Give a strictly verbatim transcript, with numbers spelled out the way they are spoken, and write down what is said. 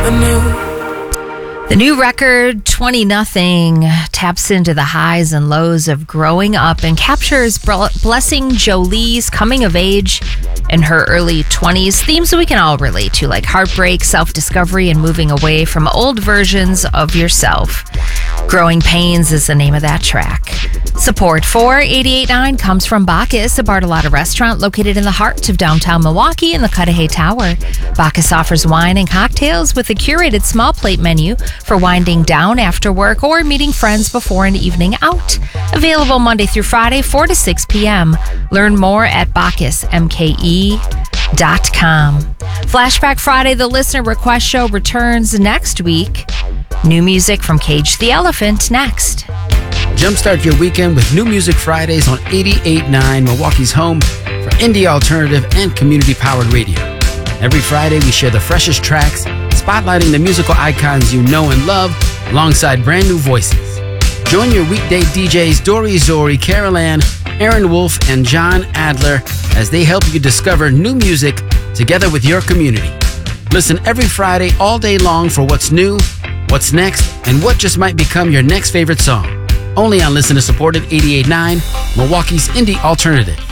The new record, twenty nothing, taps into the highs and lows of growing up and captures Blessing Jolie's coming of age in her early twenties. Themes that we can all relate to, like heartbreak, self-discovery, and moving away from old versions of yourself. Growing Pains is the name of that track. Support for eighty-eight point nine comes from Bacchus, a Bartolotta restaurant located in the heart of downtown Milwaukee in the Cudahy Tower. Bacchus offers wine and cocktails with a curated small plate menu for winding down after work or meeting friends before an evening out. Available Monday through Friday, four to six p.m. Learn more at bacchus m k e dot com. Flashback Friday, the listener request show, returns next week. New music from Cage the Elephant next. Jumpstart your weekend with New Music Fridays on eighty-eight point nine, Milwaukee's home for indie alternative and community-powered radio. Every Friday, we share the freshest tracks, spotlighting the musical icons you know and love, alongside brand new voices. Join your weekday D Js Dory Zori, Carol Ann, Aaron Wolf, and John Adler as they help you discover new music together with your community. Listen every Friday all day long for what's new, what's next, and what just might become your next favorite song. Only on listener-supported eighty-eight point nine, Milwaukee's indie alternative.